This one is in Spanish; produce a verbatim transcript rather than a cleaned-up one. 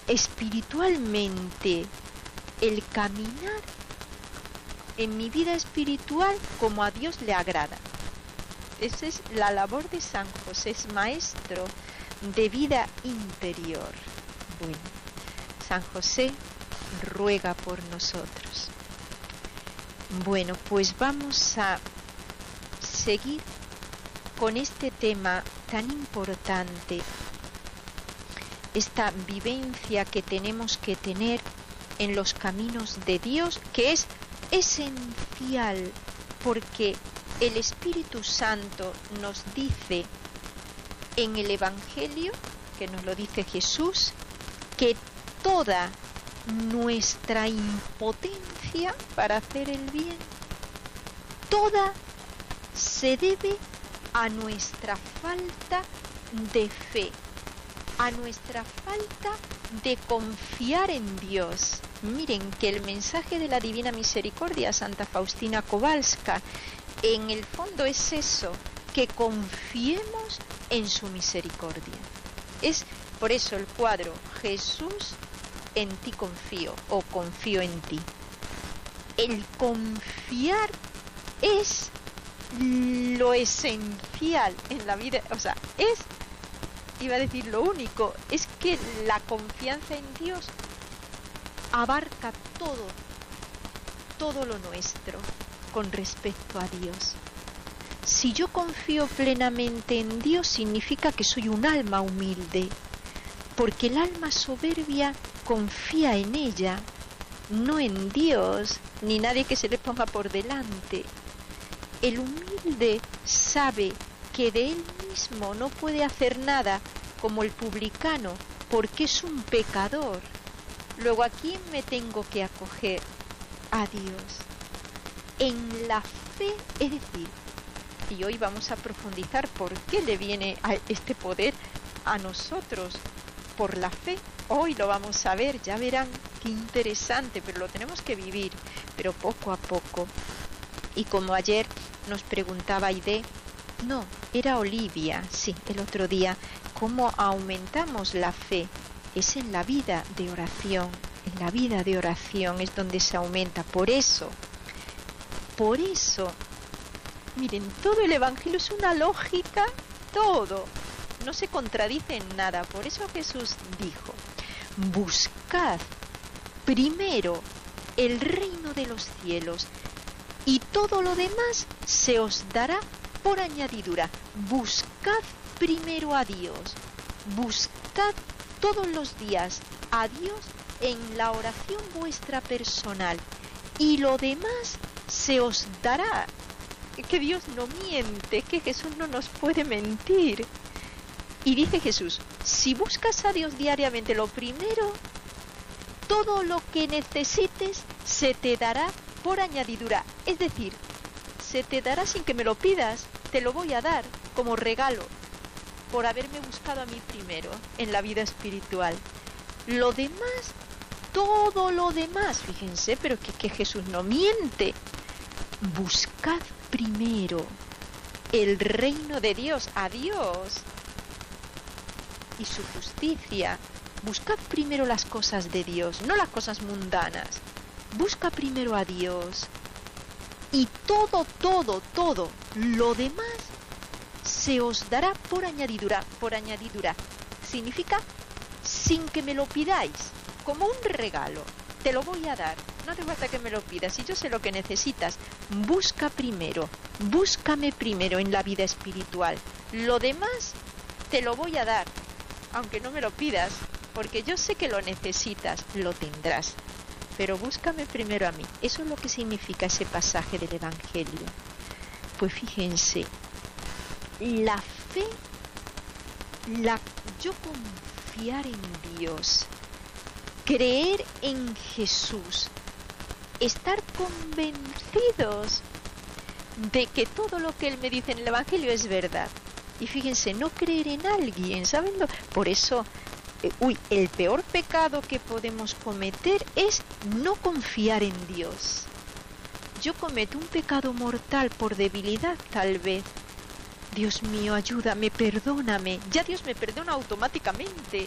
espiritualmente el caminar en mi vida espiritual como a Dios le agrada. Esa es la labor de San José, es maestro de vida interior. Bueno, San José ruega por nosotros. Bueno, pues vamos a seguir con este tema tan importante, esta vivencia que tenemos que tener en los caminos de Dios, que es esencial, porque el Espíritu Santo nos dice en el Evangelio, que nos lo dice Jesús, que toda nuestra impotencia para hacer el bien, toda se debe a nuestra falta de fe, a nuestra falta de confiar en Dios. Miren que el mensaje de la Divina Misericordia, Santa Faustina Kowalska, en el fondo es eso, que confiemos en su misericordia. Es por eso el cuadro, Jesús, en ti confío, o confío en ti. El confiar es lo esencial en la vida, o sea, es, iba a decir lo único, es que la confianza en Dios abarca todo, todo lo nuestro con respecto a Dios. Si yo confío plenamente en Dios, significa que soy un alma humilde, porque el alma soberbia confía en ella, no en Dios, ni nadie que se le ponga por delante. El humilde sabe que de él mismo no puede hacer nada, como el publicano, porque es un pecador. Luego, ¿a quién me tengo que acoger? A Dios. En la fe, es decir, y hoy vamos a profundizar por qué le viene a este poder a nosotros, por la fe. Hoy lo vamos a ver, ya verán qué interesante, pero lo tenemos que vivir, pero poco a poco. Y como ayer nos preguntaba Aide, no, era Olivia, sí, el otro día, ¿cómo aumentamos la fe? Es en la vida de oración, en la vida de oración es donde se aumenta. Por eso, por eso, miren, todo el Evangelio es una lógica, todo, no se contradice en nada. Por eso Jesús dijo, buscad primero el reino de los cielos y todo lo demás se os dará por añadidura. Buscad primero a Dios, buscad todos los días a Dios en la oración vuestra personal y lo demás se os dará. Que Dios no miente, que Jesús no nos puede mentir. Y dice Jesús, si buscas a Dios diariamente, lo primero, todo lo que necesites se te dará por añadidura. Es decir, se te dará sin que me lo pidas, te lo voy a dar como regalo por haberme buscado a mí primero en la vida espiritual. Lo demás, todo lo demás, fíjense, pero que, que Jesús no miente. Buscad primero el reino de Dios, a Dios y su justicia. Buscad primero las cosas de Dios, no las cosas mundanas. Busca primero a Dios y todo, todo, todo lo demás se os dará por añadidura. Por añadidura significa sin que me lo pidáis, como un regalo. Te lo voy a dar, no hace falta que me lo pidas, si yo sé lo que necesitas. Busca primero, búscame primero en la vida espiritual. Lo demás te lo voy a dar, aunque no me lo pidas, porque yo sé que lo necesitas, lo tendrás. Pero búscame primero a mí. Eso es lo que significa ese pasaje del Evangelio. Pues fíjense, la fe, la, yo confiar en Dios, creer en Jesús, estar convencidos de que todo lo que Él me dice en el Evangelio es verdad. Y fíjense, no creer en alguien, ¿saben? Por eso, eh, uy, el peor pecado que podemos cometer es no confiar en Dios. Yo cometo un pecado mortal por debilidad, tal vez. Dios mío, ayúdame, perdóname. Ya Dios me perdona automáticamente.